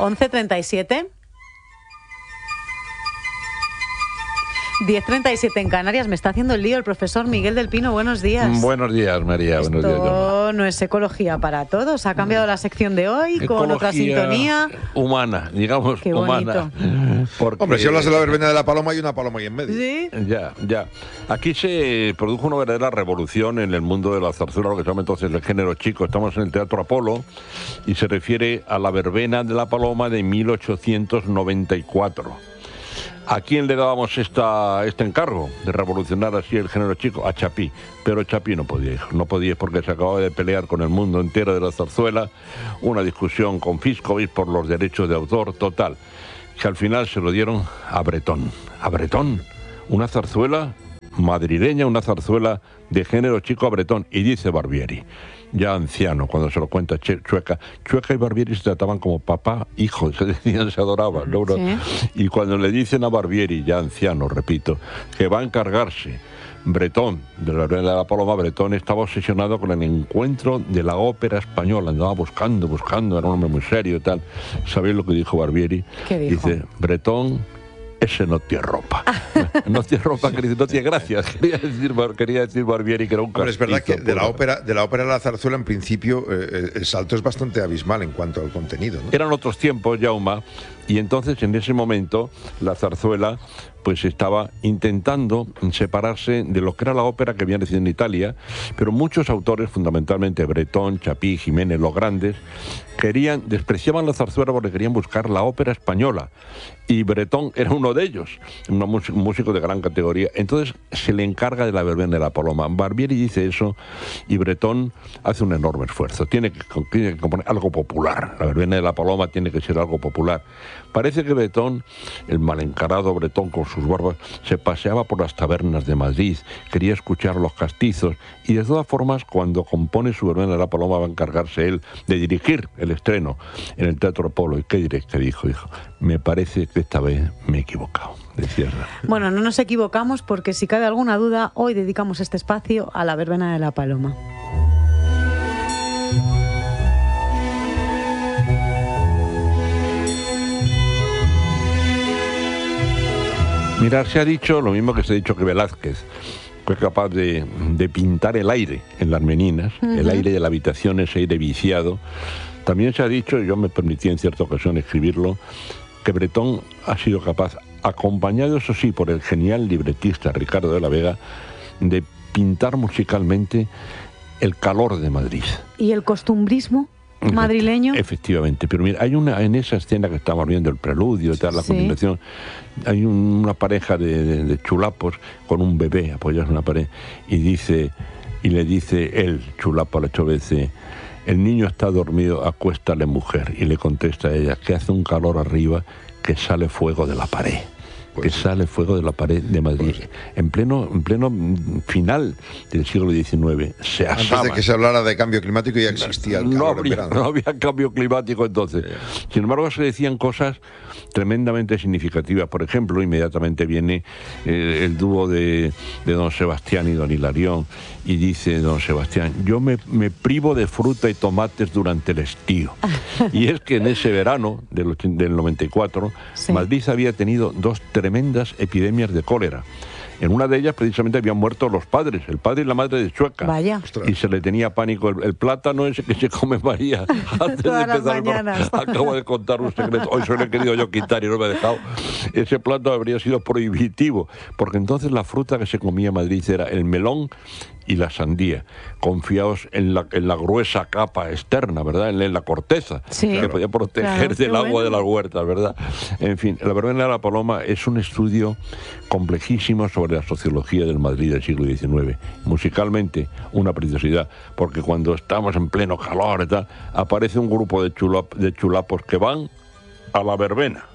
11:37. 10:37 en Canarias. Me está haciendo el lío el profesor Miguel del Pino. Buenos días. Buenos días, María. Esto buenos días, no es ecología para todos. Ha cambiado la sección de hoy ecología con otra sintonía. Humana, digamos. Qué humana. bonito. Hombre, si hablas de la verbena de la paloma, hay una paloma ahí en medio. Sí. Ya. Aquí se produjo una verdadera revolución en el mundo de la zarzuela, lo que se llama entonces el género chico. Estamos en el Teatro Apolo y se refiere a la verbena de la paloma de 1894. ¿A quién le dábamos este encargo de revolucionar así el género chico? A Chapí, pero Chapí no podía porque se acababa de pelear con el mundo entero de la zarzuela, una discusión con Fiscovich por los derechos de autor, total, que al final se lo dieron a Bretón, una zarzuela madrileña, una zarzuela de género chico a Bretón, y dice Barbieri, ya anciano, cuando se lo cuenta Chueca y Barbieri se trataban como papá, hijo, se decían, se adoraban, ¿no? Sí. Y cuando le dicen a Barbieri, ya anciano, repito, que va a encargarse Bretón, de la verbena de la paloma, Bretón estaba obsesionado con el encuentro de la ópera española, andaba buscando, era un hombre muy serio y tal. ¿Sabéis lo que dijo Barbieri? ¿Qué dijo? Dice, Bretón, ese no tiene ropa. No tiene ropa, que dice, no tiene gracia. Quería decir Barbieri que era un castizo. Hombre, es verdad que de la ópera a la zarzuela, en principio, el salto es bastante abismal en cuanto al contenido, ¿no? Eran otros tiempos, Jaume, y entonces en ese momento la zarzuela pues estaba intentando separarse de lo que era la ópera que había nacido en Italia, pero muchos autores, fundamentalmente Bretón, Chapí, Jiménez, los grandes, despreciaban la zarzuela porque querían buscar la ópera española, y Bretón era uno de ellos, un músico de gran categoría. Entonces se le encarga de la verbena de la paloma. Barbieri dice eso y Bretón hace un enorme esfuerzo. Tiene que componer algo popular. La verbena de la paloma tiene que ser algo popular. Parece que Bretón, el mal encarado Bretón con sus barbas, se paseaba por las tabernas de Madrid, quería escuchar los castizos, y de todas formas, cuando compone su verbena de la paloma, va a encargarse él de dirigir el estreno en el Teatro Apolo. ¿Y qué dijo? Dijo, me parece que esta vez me he equivocado. Decía. Bueno, no nos equivocamos porque si cabe alguna duda, hoy dedicamos este espacio a la verbena de la paloma. Mirad, se ha dicho lo mismo que se ha dicho que Velázquez fue capaz de pintar el aire en las meninas, el aire de la habitación, ese aire viciado. También se ha dicho, y yo me permití en cierta ocasión escribirlo, que Bretón ha sido capaz, acompañado eso sí por el genial libretista Ricardo de la Vega, de pintar musicalmente el calor de Madrid. ¿Y el costumbrismo madrileño? Efectivamente, pero mira, hay en esa escena que estamos viendo, el preludio y tal, la continuación, hay una pareja de chulapos con un bebé apoyados en una pared, y le dice el chulapo a la chovece, el niño está dormido, acuéstale, mujer, y le contesta a ella, que hace un calor arriba que sale fuego de la pared. Que sale fuego de la pared de Madrid, en pleno final del siglo XIX. Se asama. Antes de que se hablara de cambio climático ya existía el calor en verano. No había cambio climático entonces. Sin embargo, se decían cosas tremendamente significativas. Por ejemplo, inmediatamente viene el dúo de don Sebastián y don Hilarión, y dice don Sebastián, yo me privo de fruta y tomates durante el estío. Y es que en ese verano del 94, Madrid había tenido dos tremendas epidemias de cólera. En una de ellas, precisamente, habían muerto los padres, el padre y la madre de Chueca. Vaya. Y se le tenía pánico. El plátano ese que se come María antes de empezar. Acabo de contar un secreto. Hoy se lo he querido yo quitar y no me he dejado. Ese plato habría sido prohibitivo, porque entonces la fruta que se comía en Madrid era el melón y la sandía, confiados en la gruesa capa externa, ¿verdad? En la corteza, que podía proteger del agua de las huertas, ¿verdad? En fin, la verbena de la paloma es un estudio complejísimo sobre la sociología del Madrid del siglo XIX. Musicalmente, una preciosidad, porque cuando estamos en pleno calor y tal, aparece un grupo de chulapos que van a la verbena.